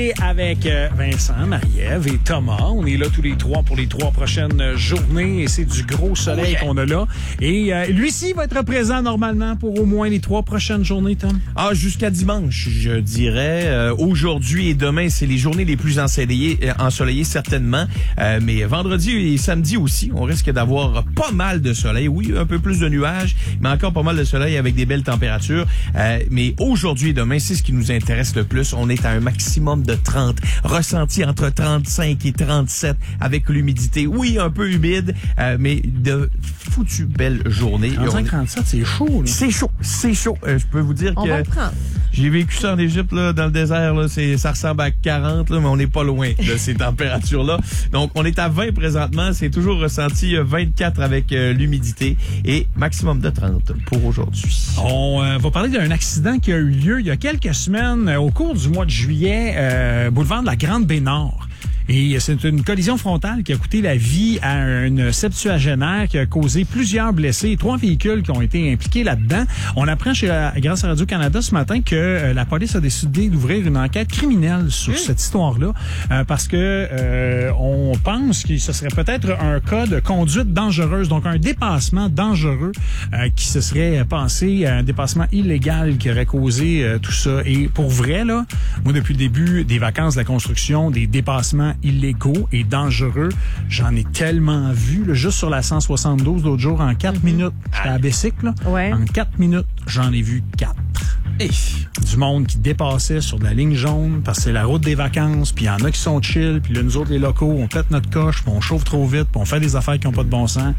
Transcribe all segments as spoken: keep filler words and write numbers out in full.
Avec Vincent, Marie-Ève et Thomas. On est là tous les trois pour les trois prochaines journées et c'est du gros soleil oh yeah. qu'on a là. Et euh, lui-ci va être présent normalement pour au moins les trois prochaines journées, Tom? Ah, jusqu'à dimanche, je dirais. Euh, aujourd'hui et demain, c'est les journées les plus ensoleillées, euh, ensoleillées certainement. Euh, mais vendredi et samedi aussi, on risque d'avoir pas mal de soleil. Oui, un peu plus de nuages, mais encore pas mal de soleil avec des belles températures. Euh, mais aujourd'hui et demain, c'est ce qui nous intéresse le plus. On est à un maximum de trente, ressenti entre trente-cinq et trente-sept avec l'humidité. Oui, un peu humide, euh, mais de foutues belles journées. trente-cinq trente-sept, c'est chaud. Là. C'est chaud, c'est chaud. Euh, je peux vous dire on que va le prendre. J'ai vécu ça en Égypte, là, dans le désert. Là, c'est, ça ressemble à quarante, là, mais on n'est pas loin de ces températures-là. Donc, on est à vingt présentement. C'est toujours ressenti vingt-quatre avec euh, l'humidité et maximum de trente pour aujourd'hui. On euh, va parler d'un accident qui a eu lieu il y a quelques semaines euh, au cours du mois de juillet, euh, boulevard de la Grande-Baie-Nord. Et c'est une collision frontale qui a coûté la vie à une septuagénaire qui a causé plusieurs blessés. Trois véhicules qui ont été impliqués là-dedans. On apprend chez grâce à Radio-Canada ce matin que euh, la police a décidé d'ouvrir une enquête criminelle sur mmh. cette histoire-là euh, parce que euh, on pense que ce serait peut-être un cas de conduite dangereuse, donc un dépassement dangereux euh, qui se serait passé, un dépassement illégal qui aurait causé euh, tout ça. Et pour vrai, là, moi, depuis le début des vacances de la construction, des dépassements illégaux et dangereux. J'en ai tellement vu, là, juste sur la cent soixante-douze l'autre jour, en quatre mm-hmm. minutes. J'étais à Bessic, là. Ouais. En quatre minutes, j'en ai vu quatre. Et du monde qui dépassait sur de la ligne jaune parce que c'est la route des vacances, puis il y en a qui sont chill, puis là, nous autres, les locaux, on pète notre coche, puis on chauffe trop vite, puis on fait des affaires qui n'ont pas de bon sens.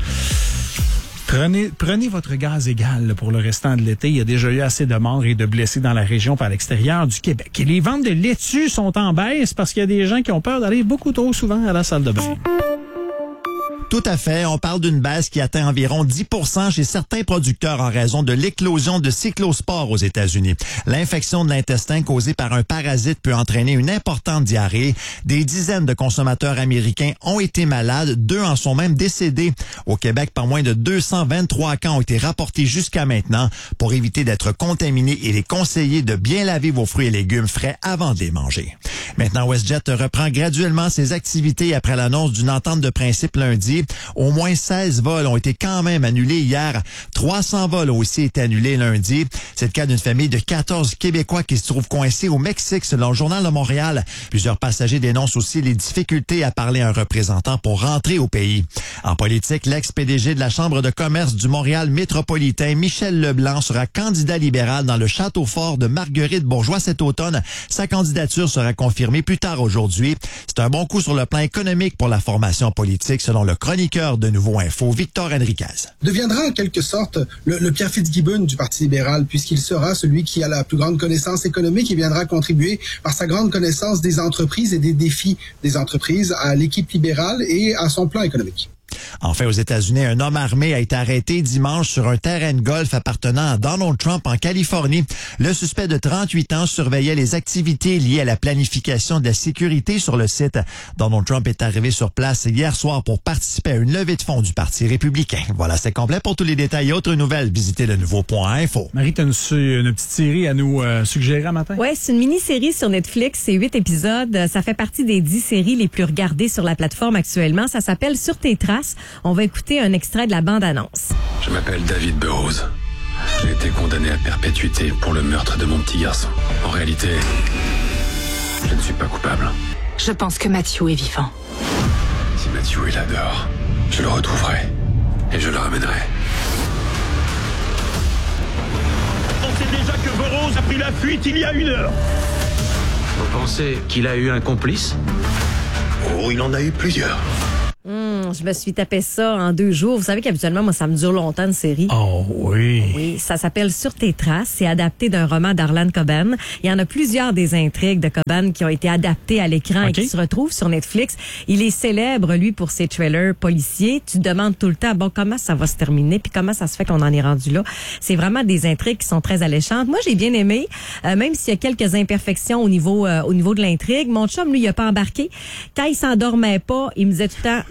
Prenez, prenez votre gaz égal là, pour le restant de l'été. Il y a déjà eu assez de morts et de blessés dans la région par l'extérieur du Québec. Et les ventes de laitue sont en baisse parce qu'il y a des gens qui ont peur d'aller beaucoup trop souvent à la salle de bain. Tout à fait. On parle d'une baisse qui atteint environ dix pour cent chez certains producteurs en raison de l'éclosion de cyclospores aux États-Unis. L'infection de l'intestin causée par un parasite peut entraîner une importante diarrhée. Des dizaines de consommateurs américains ont été malades. Deux en sont même décédés. Au Québec, pas moins de deux cent vingt-trois cas ont été rapportés jusqu'à maintenant. Pour éviter d'être contaminés, il est conseillé de bien laver vos fruits et légumes frais avant de les manger. Maintenant, WestJet reprend graduellement ses activités après l'annonce d'une entente de principe lundi. Au moins seize vols ont été quand même annulés hier. trois cents vols ont aussi été annulés lundi. C'est le cas d'une famille de quatorze Québécois qui se trouvent coincés au Mexique, selon le Journal de Montréal. Plusieurs passagers dénoncent aussi les difficultés à parler à un représentant pour rentrer au pays. En politique, l'ex-P D G de la Chambre de commerce du Montréal métropolitain, Michel Leblanc, sera candidat libéral dans le château fort de Marguerite-Bourgeois cet automne. Sa candidature sera confirmée plus tard aujourd'hui. C'est un bon coup sur le plan économique pour la formation politique, selon le chroniqueur de Nouveau Info, Victor Enriquez. Deviendra en quelque sorte le, le Pierre Fitzgibbon du Parti libéral, puisqu'il sera celui qui a la plus grande connaissance économique et viendra contribuer par sa grande connaissance des entreprises et des défis des entreprises à l'équipe libérale et à son plan économique. Enfin, aux États-Unis, un homme armé a été arrêté dimanche sur un terrain de golf appartenant à Donald Trump en Californie. Le suspect de trente-huit ans surveillait les activités liées à la planification de la sécurité sur le site. Donald Trump est arrivé sur place hier soir pour participer à une levée de fonds du Parti républicain. Voilà, c'est complet. Pour tous les détails et autres nouvelles, visitez le nouveau point info. Marie, t'as une, une petite série à nous euh, suggérer un matin? Oui, c'est une mini-série sur Netflix. C'est huit épisodes. Ça fait partie des dix séries les plus regardées sur la plateforme actuellement. Ça s'appelle Sur tes traces. On va écouter un extrait de la bande-annonce. Je m'appelle David Burrows. J'ai été condamné à perpétuité pour le meurtre de mon petit garçon. En réalité, je ne suis pas coupable. Je pense que Matthew est vivant. Si Matthew est là dehors, je le retrouverai et je le ramènerai. On sait déjà que Burrows a pris la fuite il y a une heure. Vous pensez qu'il a eu un complice? Oh, il en a eu plusieurs. Mmh, je me suis tapé ça en deux jours. Vous savez qu'habituellement, moi, ça me dure longtemps, une série. Oh oui. Oui, ça s'appelle Sur tes traces. C'est adapté d'un roman d'Harlan Coben. Il y en a plusieurs des intrigues de Coben qui ont été adaptées à l'écran okay. et qui se retrouvent sur Netflix. Il est célèbre, lui, pour ses trailers policiers. Tu te demandes tout le temps, bon, comment ça va se terminer, puis comment ça se fait qu'on en est rendu là. C'est vraiment des intrigues qui sont très alléchantes. Moi, j'ai bien aimé, euh, même s'il y a quelques imperfections au niveau euh, au niveau de l'intrigue. Mon chum, lui, il a pas embarqué. Quand il s'endormait pas, il me disait tout le temps...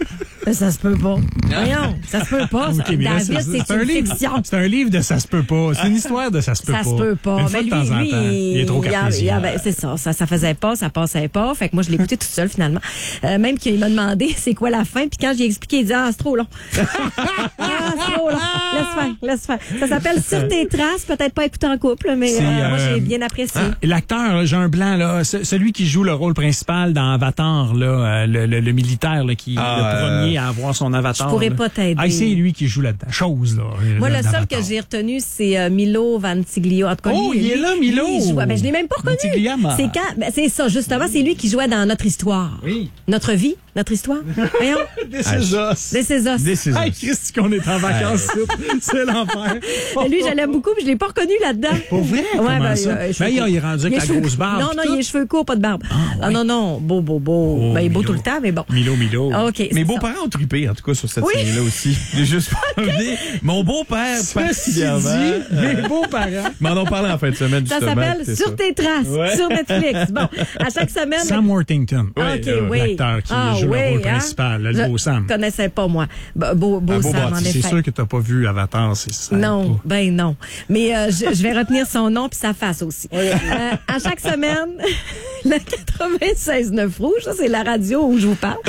Mais ça se peut pas. Voyons, ça se peut pas. Ça. Okay, mais là, David, c'est un une livre, fiction. C'est un livre de ça se peut pas. C'est une histoire de ça se peut Ça pas. se peut pas. Une Mais fois de lui, temps en lui, temps. Il est trop il a- cartésien. il a- ben, c'est ça, ça, ça faisait pas, ça passait pas. Fait que moi, je l'ai écouté toute seule, finalement. Euh, même qu'il m'a demandé c'est quoi la fin, puis quand j'ai expliqué, il dit ah, c'est trop long. ah, c'est trop long. Laisse faire, laisse faire. Ça s'appelle Sur tes traces, peut-être pas écouté en couple, mais C'est, euh, moi, euh, j'ai bien apprécié. Hein, l'acteur, là, Jean Blanc, là, ce- celui qui joue le rôle principal dans Avatar, là, euh, le, le, le militaire là, qui est Ah, le premier à avoir son avatar. Je pourrais là. pas t'aider. Ah, c'est lui qui joue là-dedans. Chose, là. Moi, là, le seul d'Avatar. que j'ai retenu, c'est euh, Milo Vantiglio. En tout cas, Oh, lui, il est lui- là, Milo! lui, il joue- ben, je l'ai même pas reconnu. Vantigliama. C'est quand, ben, c'est ça, justement, c'est lui qui jouait dans Notre Histoire. Oui. Notre vie, notre histoire. Voyons. Des Césars. C'est ses os. This is Hey, us. Christy, qu'on est en vacances, c'est l'enfer. Mais lui, je l'aime beaucoup, puis je l'ai pas reconnu là-dedans. Pour vrai? Comment ben, ça? euh, cheveux Ben, il courts. est rendu avec Il a la cheveux- grosse barbe, Non, puis non, tout. il a les cheveux courts, pas de barbe. Ah, non, non, beau, beau, beau. Oh, ben, il est beau Milo. tout le temps, mais bon. Milo, Milo. OK. c'est Mes ça. beaux-parents ont trippé, en tout cas, sur cette Oui. série-là aussi. J'ai juste pas envie. Mon beau-père, Ceci particulièrement, dit, mes beaux-parents. m'en ont parlé en fin de semaine, Ça justement. s'appelle c'est Sur ça. tes traces, Ouais. sur Netflix. Bon, à chaque semaine. Sam Worthington. Ah, OK, euh, oui. L'acteur qui Ah, joue oui, le rôle hein? principal, le Je beau Sam. connaissais pas, moi. Beau, beau, beau Un beau Sam, en bâti, effet. C'est sûr que t'as pas vu Avatar, c'est ça. Non, ben non. Mais euh, je, je vais retenir son nom puis sa face aussi. Euh, à chaque semaine, le quatre-vingt-seize neuf Rouge, ça c'est la radio où je vous parle.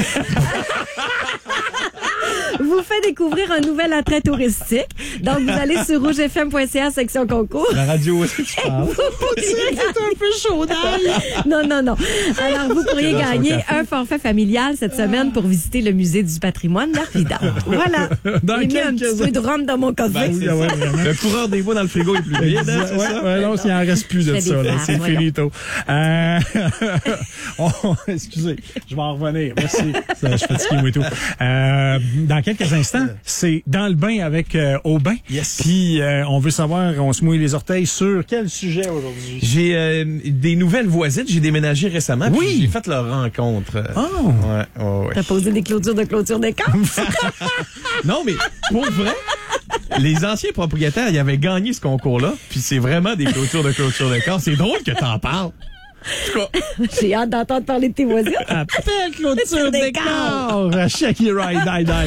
vous fait découvrir un nouvel attrait touristique. Donc, vous allez sur rouge f m point c a section concours. La radio, où est-ce que tu parles? Vous pourriez- un peu chaud d'ail. Non, non, non. Alors, vous pourriez Dans son gagner café. un forfait familial cette semaine pour visiter le musée du patrimoine d'Arvida. Voilà. Dans J'ai mis un quelques petit peu de rhum dans mon café. Ben, c'est ouais, ça. vraiment. Le coureur des voix dans le frigo est plus vide, hein, c'est Ouais, ça? ouais, non, il en reste plus de Je fais ça, des là. farces, C'est voyons. finito. Euh, on- excusez, je vais en revenir. Merci. Ça, je suis fatigué, moi et tout. Euh, dans quelques instants, c'est dans le bain avec euh, Aubin. Yes. Puis, euh, on veut savoir, on se mouille les orteils sur quel sujet aujourd'hui? J'ai euh, des nouvelles voisines. J'ai déménagé récemment. puis Oui. J'ai fait leur rencontre. Oh. Ouais, ouais, ouais. T'as posé des clôtures de clôture des camps? Non, mais pour vrai, les anciens propriétaires, ils avaient gagné ce concours-là. Puis c'est vraiment des clôtures de clôture de corps. C'est drôle que t'en parles. En tout cas, J'ai hâte d'entendre parler de tes voisins. Appelle clôture Des décor! Shake it right, die, die.